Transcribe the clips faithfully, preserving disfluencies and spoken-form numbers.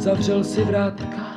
zavřel si vrátka.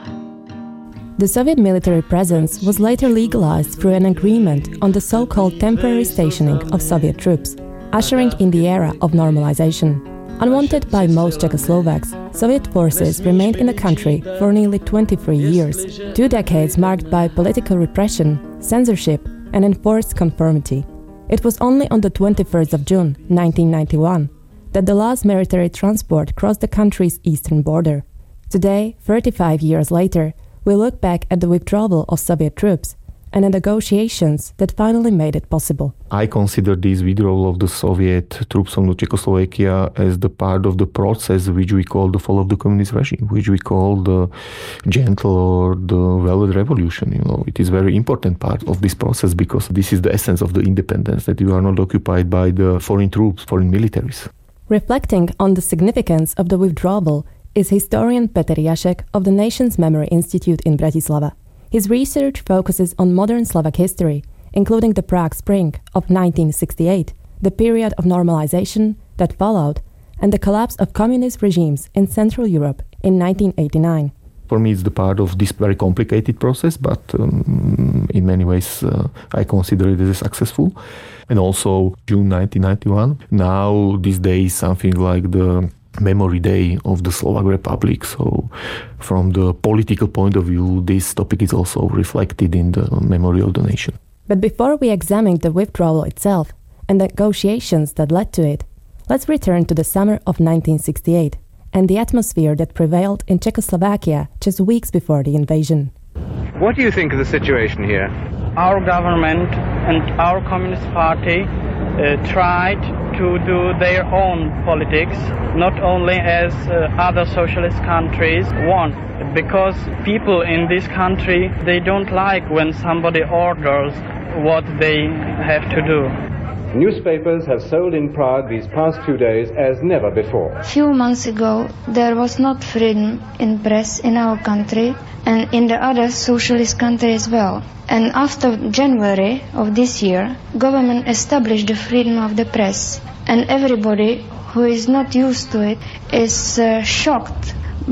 The Soviet military presence was later legalized through an agreement on the so-called temporary stationing of Soviet troops, ushering in the era of normalization. Unwanted by most Czechoslovaks, Soviet forces remained in the country for nearly twenty-three years, two decades marked by political repression, censorship, and enforced conformity. It was only on the twenty-first of June nineteen ninety-one that the last military transport crossed the country's eastern border. Today, thirty-five years later, we look back at the withdrawal of Soviet troops and the negotiations that finally made it possible. I consider this withdrawal of the Soviet troops from Czechoslovakia as the part of the process which we call the fall of the communist regime, which we call the gentle or the velvet revolution. You know, it is a very important part of this process because this is the essence of the independence, that you are not occupied by the foreign troops, foreign militaries. Reflecting on the significance of the withdrawal is historian Petr Jašek of the Nations Memory Institute in Bratislava. His research focuses on modern Slovak history, including the Prague Spring of nineteen sixty-eight, the period of normalization that followed, and the collapse of communist regimes in Central Europe in nineteen eighty-nine. For me, it's the part of this very complicated process, but um, in many ways uh, I consider it as successful. And also June nineteen ninety-one, now this day is something like the Memory Day of the Slovak Republic. So from the political point of view, this topic is also reflected in the memory of the nation. But before we examine the withdrawal itself and the negotiations that led to it, let's return to the summer of nineteen sixty-eight and the atmosphere that prevailed in Czechoslovakia just weeks before the invasion. What do you think of the situation here? Our government and our Communist Party uh, tried to do their own politics, not only as uh, other socialist countries want, because people in this country, they don't like when somebody orders what they have to do. Newspapers have sold in Prague these past two days as never before. A few months ago, there was not freedom in press in our country and in the other socialist country as well. And after January of this year, government established the freedom of the press. And everybody who is not used to it is uh, shocked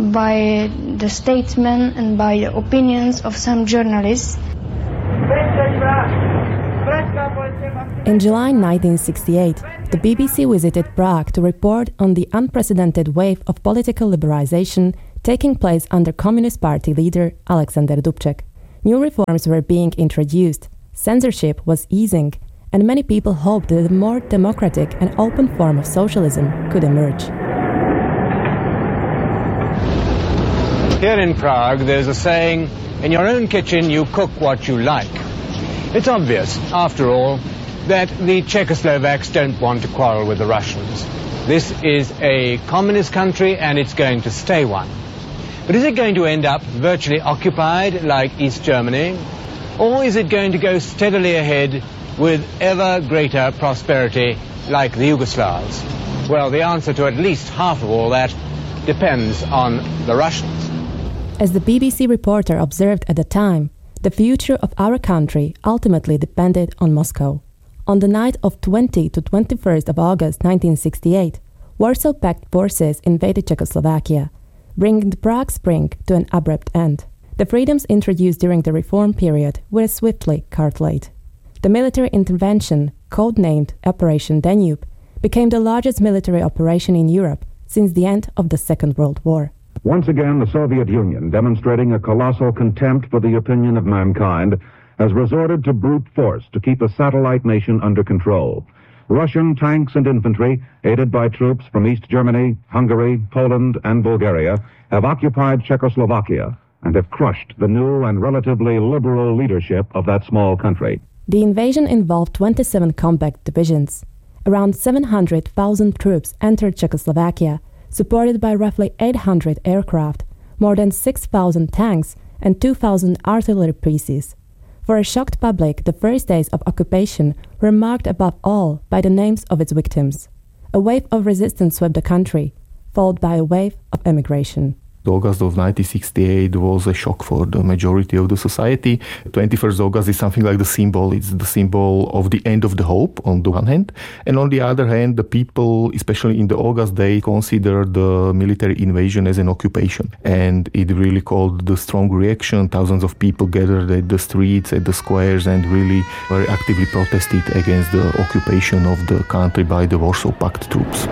by the statement and by the opinions of some journalists. In July nineteen sixty-eight, the B B C visited Prague to report on the unprecedented wave of political liberalization taking place under Communist Party leader Alexander Dubček. New reforms were being introduced, censorship was easing, and many people hoped that a more democratic and open form of socialism could emerge. Here in Prague, there's a saying, in your own kitchen you cook what you like. It's obvious, after all, that the Czechoslovaks don't want to quarrel with the Russians. This is a communist country and it's going to stay one. But is it going to end up virtually occupied like East Germany? Or is it going to go steadily ahead with ever greater prosperity like the Yugoslavs? Well, the answer to at least half of all that depends on the Russians. As the B B C reporter observed at the time, the future of our country ultimately depended on Moscow. On the night of twentieth to twenty-first of August nineteen sixty-eight, Warsaw-backed forces invaded Czechoslovakia, bringing the Prague Spring to an abrupt end. The freedoms introduced during the reform period were swiftly curtailed. The military intervention, codenamed Operation Danube, became the largest military operation in Europe since the end of the Second World War. Once again, the Soviet Union, demonstrating a colossal contempt for the opinion of mankind, has resorted to brute force to keep a satellite nation under control. Russian tanks and infantry, aided by troops from East Germany, Hungary, Poland, and Bulgaria, have occupied Czechoslovakia and have crushed the new and relatively liberal leadership of that small country. The invasion involved twenty-seven combat divisions. Around seven hundred thousand troops entered Czechoslovakia, supported by roughly eight hundred aircraft, more than six thousand tanks, and two thousand artillery pieces. For a shocked public, the first days of occupation were marked above all by the names of its victims. A wave of resistance swept the country, followed by a wave of emigration. August of nineteen sixty-eight was a shock for the majority of the society. twenty-first of August is something like the symbol. It's the symbol of the end of the hope on the one hand. And on the other hand, the people, especially in the August day, consider the military invasion as an occupation. And it really called the strong reaction. Thousands of people gathered at the streets, at the squares, and really very actively protested against the occupation of the country by the Warsaw Pact troops.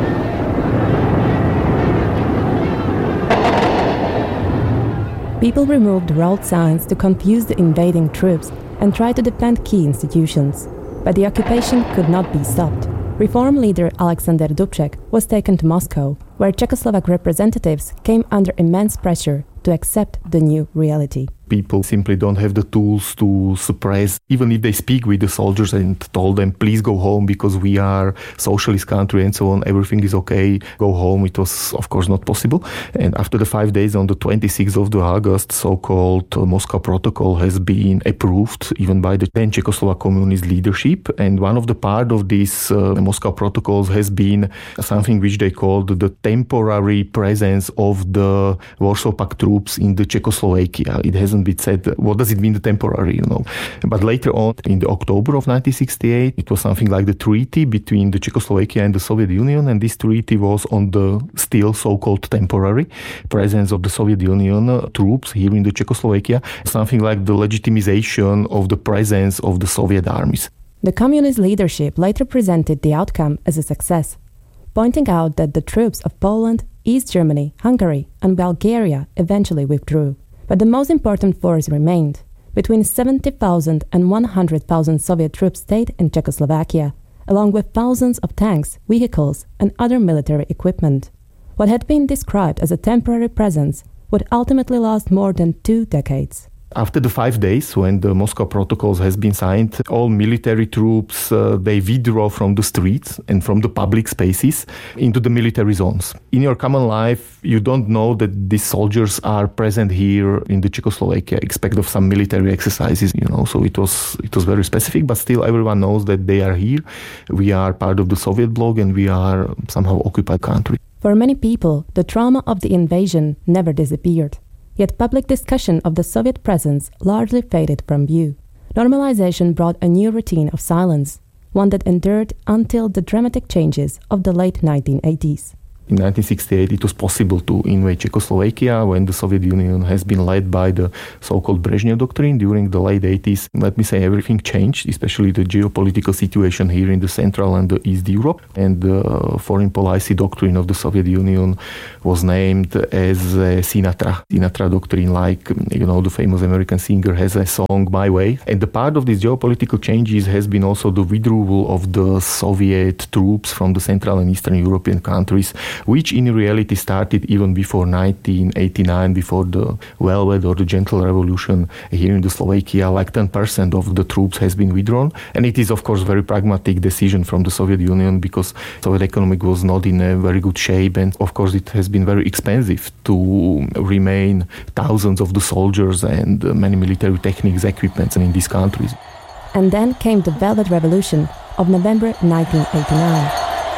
People removed road signs to confuse the invading troops and tried to defend key institutions. But the occupation could not be stopped. Reform leader Alexander Dubček was taken to Moscow, where Czechoslovak representatives came under immense pressure to accept the new reality. People simply don't have the tools to suppress, even if they speak with the soldiers and told them, please go home because we are socialist country and so on, everything is okay, go home. It was, of course, not possible. And after the five days on the twenty-sixth of August, so-called uh, Moscow Protocol has been approved even by the then Czechoslovak communist leadership. And one of the part of these uh, Moscow Protocols has been something which they called the temporary presence of the Warsaw Pact troops in the Czechoslovakia. It hasn't been said, what does it mean, the temporary, you know. But later on, in the October of nineteen sixty-eight, it was something like the treaty between the Czechoslovakia and the Soviet Union, and this treaty was on the still so-called temporary presence of the Soviet Union uh, troops here in the Czechoslovakia, something like the legitimization of the presence of the Soviet armies. The communist leadership later presented the outcome as a success, pointing out that the troops of Poland, East Germany, Hungary, and Bulgaria eventually withdrew. But the most important force remained. Between seventy thousand and one hundred thousand Soviet troops stayed in Czechoslovakia, along with thousands of tanks, vehicles, and other military equipment. What had been described as a temporary presence would ultimately last more than two decades. After the five days, when the Moscow Protocols has been signed, all military troops, uh, they withdraw from the streets and from the public spaces into the military zones. In your common life, you don't know that these soldiers are present here in the Czechoslovakia, expect of some military exercises, you know, so it was it was very specific, but still everyone knows that they are here. We are part of the Soviet bloc and we are somehow occupied country. For many people, the trauma of the invasion never disappeared. Yet public discussion of the Soviet presence largely faded from view. Normalization brought a new routine of silence, one that endured until the dramatic changes of the late nineteen eighties. In nineteen sixty-eight, it was possible to invade Czechoslovakia when the Soviet Union has been led by the so-called Brezhnev Doctrine. During the late eighties, let me say, everything changed, especially the geopolitical situation here in the Central and the East Europe. And the foreign policy doctrine of the Soviet Union was named as uh, Sinatra. Sinatra Doctrine, like, you know, the famous American singer has a song, My Way. And the part of these geopolitical changes has been also the withdrawal of the Soviet troops from the Central and Eastern European countries, which in reality started even before nineteen eighty-nine, before the Velvet or the Gentle Revolution here in the Slovakia. Like ten percent of the troops has been withdrawn. And it is, of course, a very pragmatic decision from the Soviet Union because Soviet economy was not in a very good shape. And, of course, it has been very expensive to remain thousands of the soldiers and many military techniques, equipments in these countries. And then came the Velvet Revolution of November nineteen eighty-nine.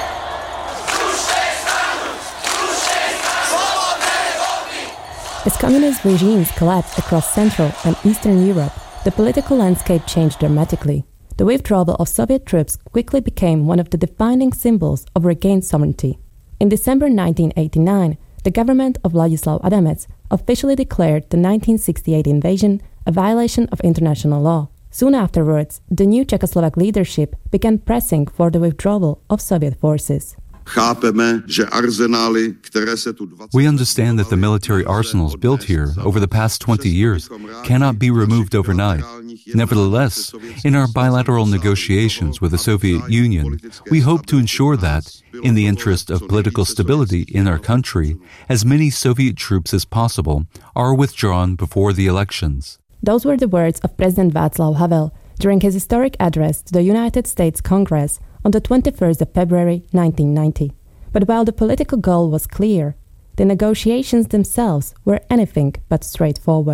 As communist regimes collapsed across Central and Eastern Europe, the political landscape changed dramatically. The withdrawal of Soviet troops quickly became one of the defining symbols of regained sovereignty. In December nineteen eighty-nine, the government of Vladislav Adamec officially declared the nineteen sixty-eight invasion a violation of international law. Soon afterwards, the new Czechoslovak leadership began pressing for the withdrawal of Soviet forces. We understand that the military arsenals built here over the past twenty years cannot be removed overnight. Nevertheless, in our bilateral negotiations with the Soviet Union, we hope to ensure that, in the interest of political stability in our country, as many Soviet troops as possible are withdrawn before the elections. Those were the words of President Václav Havel during his historic address to the United States Congress on the twenty-first of February nineteen ninety. But while the political goal was clear, the negotiations themselves were anything but straightforward.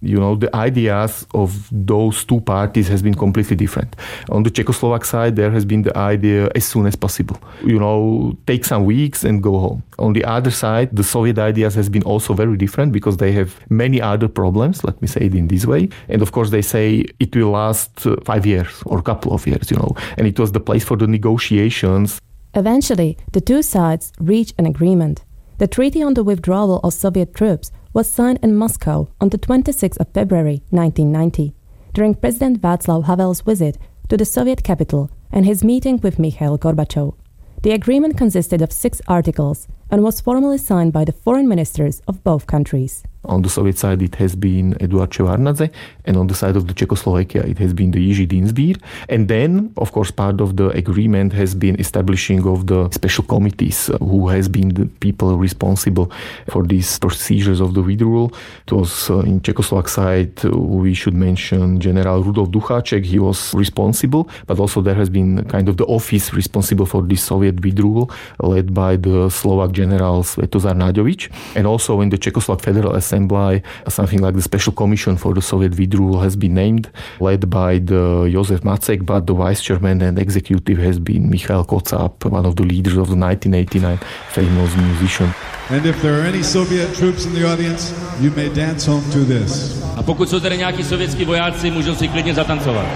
You know, the ideas of those two parties has been completely different. On the Czechoslovak side, there has been the idea as soon as possible. You know, take some weeks and go home. On the other side, the Soviet ideas has been also very different because they have many other problems, let me say it in this way. And of course, they say it will last uh, five years or a couple of years, you know. And it was the place for the negotiations. Eventually, the two sides reached an agreement. The treaty on the withdrawal of Soviet troops was signed in Moscow on the twenty-sixth of February nineteen ninety, during President Václav Havel's visit to the Soviet capital and his meeting with Mikhail Gorbachev. The agreement consisted of six articles and was formally signed by the foreign ministers of both countries. On the Soviet side, it has been Eduard Shevardnadze, and on the side of the Czechoslovakia, it has been the Jiří Dienstbier. And then, of course, part of the agreement has been establishing of the special committees, uh, who has been the people responsible for these procedures of the withdrawal. It was uh, in Czechoslovak side, uh, we should mention General Rudolf Ducháček. He was responsible, but also there has been kind of the office responsible for this Soviet withdrawal, led by the Slovak General Svetozar Naďovič. And also in the Czechoslovak Federal Assembly, something like the Special Commission for the Soviet withdrawal has been named, led by the Josef Macek, but the vice chairman and executive has been Michail Kocáb, one of the leaders of the nineteen eighty-nine famous musician. And if there are any Soviet troops in the audience, you may dance home to this. A pokud jsou tady nějaký sovětský vojáci, můžou si klidně zatancovat.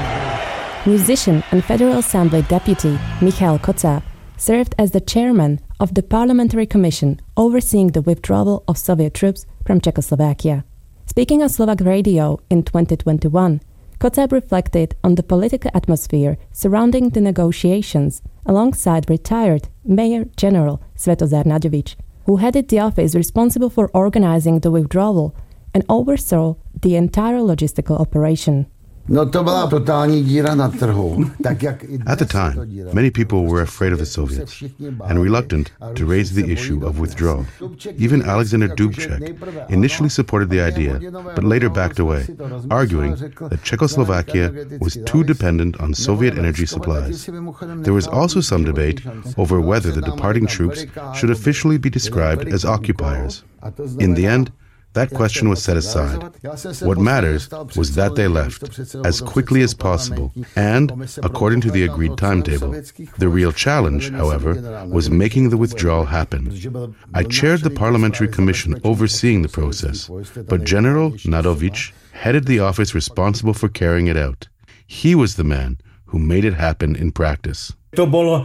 Musician and Federal Assembly deputy Michail Kocáb served as the chairman of the Parliamentary Commission overseeing the withdrawal of Soviet troops from Czechoslovakia. Speaking on Slovak radio in twenty twenty-one, Kocáb reflected on the political atmosphere surrounding the negotiations alongside retired Mayor General Svetozar Naďovič, who headed the office responsible for organizing the withdrawal and oversaw the entire logistical operation. At the time, many people were afraid of the Soviets and reluctant to raise the issue of withdrawal. Even Alexander Dubček initially supported the idea, but later backed away, arguing that Czechoslovakia was too dependent on Soviet energy supplies. There was also some debate over whether the departing troops should officially be described as occupiers. In the end, that question was set aside. What matters was that they left as quickly as possible and according to the agreed timetable. The real challenge, however, was making the withdrawal happen. I chaired the parliamentary commission overseeing the process, but General Naďovič headed the office responsible for carrying it out. He was the man who made it happen in practice. It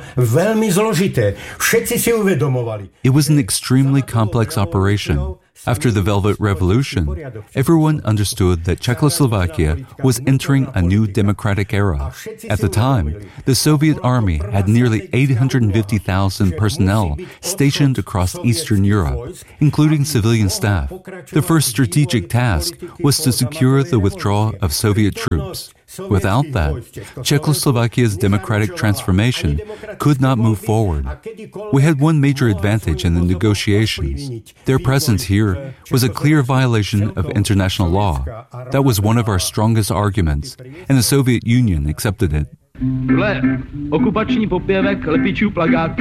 was an extremely complex operation. After the Velvet Revolution, everyone understood that Czechoslovakia was entering a new democratic era. At the time, the Soviet army had nearly eight hundred fifty thousand personnel stationed across Eastern Europe, including civilian staff. The first strategic task was to secure the withdrawal of Soviet troops. Without that, Czechoslovakia's democratic transformation could not move forward. We had one major advantage in the negotiations. Their presence here was a clear violation of international law. That was one of our strongest arguments, and the Soviet Union accepted it. Tohle okupační popěvek lepičů plakátů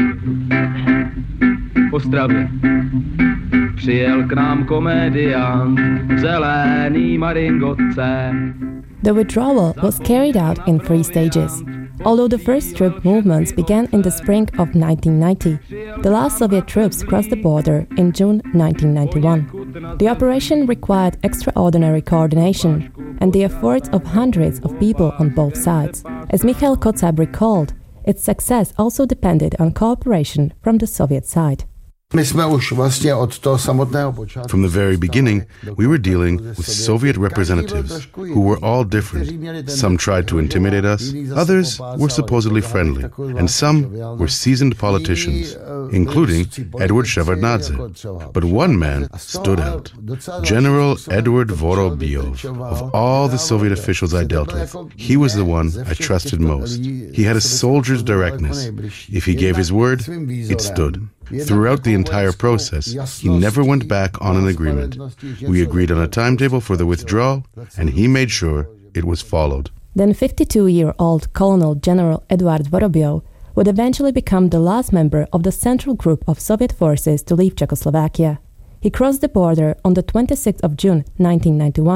v Ostravě. Přijel k nám komediant v zelený maringotce. The withdrawal was carried out in three stages. Although the first troop movements began in the spring of nineteen ninety, the last Soviet troops crossed the border in June nineteen ninety-one. The operation required extraordinary coordination and the efforts of hundreds of people on both sides. As Michail Kocáb recalled, its success also depended on cooperation from the Soviet side. From the very beginning, we were dealing with Soviet representatives who were all different. Some tried to intimidate us, others were supposedly friendly, and some were seasoned politicians, including Eduard Shevardnadze. But one man stood out, General Eduard Vorobyov. Of all the Soviet officials I dealt with, he was the one I trusted most. He had a soldier's directness. If he gave his word, it stood. Throughout the entire process, he never went back on an agreement. We agreed on a timetable for the withdrawal, and he made sure it was followed. Then fifty-two-year-old Colonel General Eduard Vorobyov would eventually become the last member of the central group of Soviet forces to leave Czechoslovakia. He crossed the border on the twenty-sixth of June nineteen ninety-one,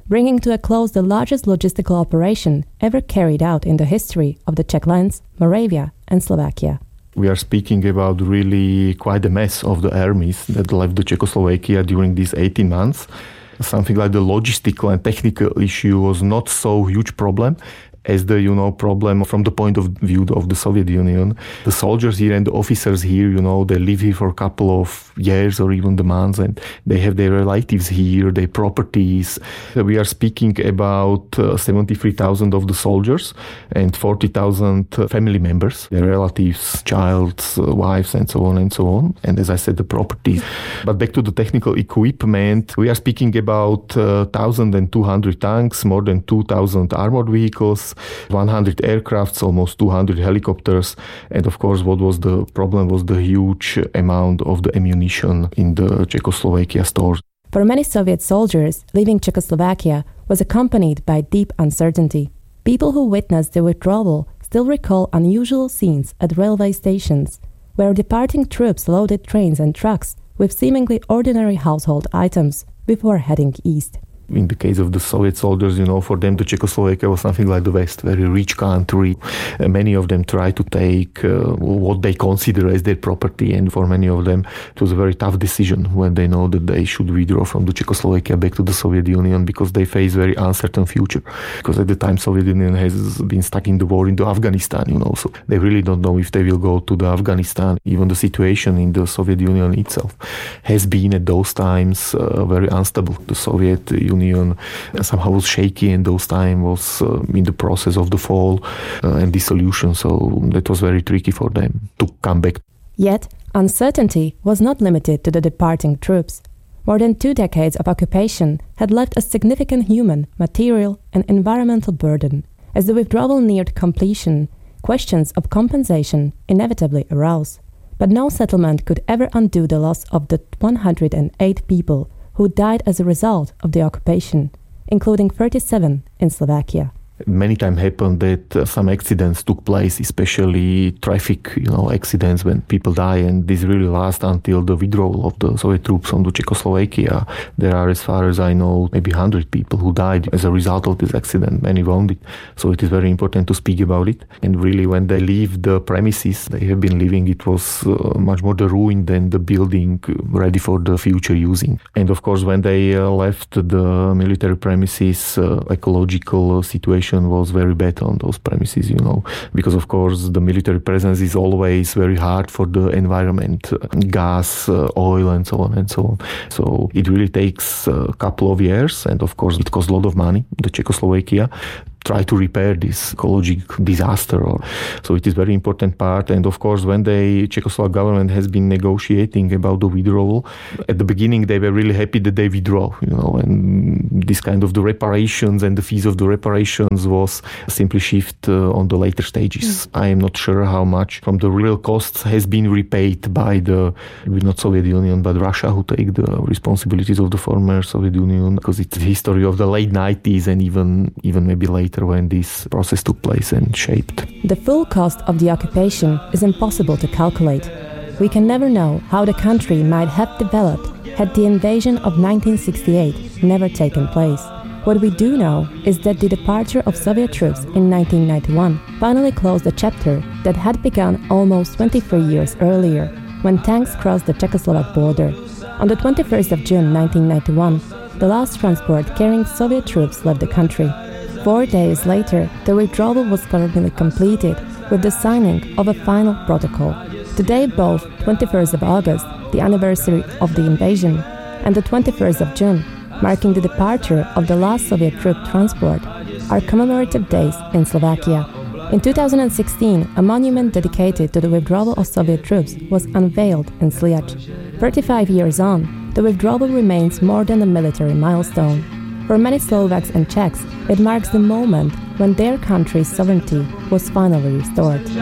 bringing to a close the largest logistical operation ever carried out in the history of the Czech lands, Moravia and Slovakia. We are speaking about really quite a mess of the armies that left the Czechoslovakia during these eighteen months. Something like the logistical and technical issue was not so huge problem as the, you know, problem from the point of view of the Soviet Union. The soldiers here and the officers here, you know, they live here for a couple of years or even the months, and they have their relatives here, their properties. We are speaking about uh, seventy-three thousand of the soldiers and forty thousand family members, their relatives, childs, uh, wives, and so on and so on. And as I said, the properties. But back to the technical equipment, we are speaking about uh, one thousand two hundred tanks, more than two thousand armored vehicles, one hundred aircrafts, almost two hundred helicopters, and of course what was the problem was the huge amount of the ammunition in the Czechoslovakia stores. For many Soviet soldiers, leaving Czechoslovakia was accompanied by deep uncertainty. People who witnessed the withdrawal still recall unusual scenes at railway stations, where departing troops loaded trains and trucks with seemingly ordinary household items before heading east. In the case of the Soviet soldiers, you know, for them the Czechoslovakia was something like the West, very rich country. Uh, many of them try to take uh, what they consider as their property, and for many of them it was a very tough decision when they know that they should withdraw from the Czechoslovakia back to the Soviet Union, because they face very uncertain future. Because at the time Soviet Union has been stuck in the war into Afghanistan, you know, so they really don't know if they will go to the Afghanistan. Even the situation in the Soviet Union itself has been at those times uh, very unstable. The Soviet Union Union somehow was shaky, and those time was uh, in the process of the fall uh, and dissolution, so that was very tricky for them to come back. Yet, uncertainty was not limited to the departing troops. More than two decades of occupation had left a significant human, material and environmental burden. As the withdrawal neared completion, questions of compensation inevitably arose. But no settlement could ever undo the loss of the one hundred eight people who died as a result of the occupation, including thirty-seven in Slovakia. Many times happened that uh, some accidents took place, especially traffic, you know, accidents when people die, and this really lasts until the withdrawal of the Soviet troops from the Czechoslovakia. There are, as far as I know, maybe one hundred people who died as a result of this accident, many wounded. So it is very important to speak about it. And really, when they leave the premises they have been living, it was uh, much more the ruin than the building ready for the future using. And of course, when they uh, left the military premises, uh, ecological situation was very bad on those premises, you know, because of course the military presence is always very hard for the environment, uh, gas, uh, oil, and so on and so on. So it really takes a couple of years, and of course it costs a lot of money, the Czechoslovakia, try to repair this ecological disaster. Or, so it is very important part. And of course, when the Czechoslovak government has been negotiating about the withdrawal, at the beginning they were really happy that they withdraw, you know, and this kind of the reparations and the fees of the reparations was simply shift uh, on the later stages. Mm. I am not sure how much from the real costs has been repaid by the, not Soviet Union, but Russia, who take the responsibilities of the former Soviet Union, because it's the history of the late nineties and even, even maybe later, when this process took place and shaped. The full cost of the occupation is impossible to calculate. We can never know how the country might have developed had the invasion of nineteen sixty-eight never taken place. What we do know is that the departure of Soviet troops in nineteen ninety-one finally closed a chapter that had begun almost twenty-three years earlier, when tanks crossed the Czechoslovak border. On the twenty-first of June nineteen ninety-one, the last transport carrying Soviet troops left the country. Four days later, the withdrawal was formally completed with the signing of a final protocol. Today, both twenty-first of August, the anniversary of the invasion, and the twenty-first of June, marking the departure of the last Soviet troop transport, are commemorative days in Slovakia. In two thousand sixteen, a monument dedicated to the withdrawal of Soviet troops was unveiled in Sliač. thirty-five years on, the withdrawal remains more than a military milestone. For many Slovaks and Czechs, it marks the moment when their country's sovereignty was finally restored.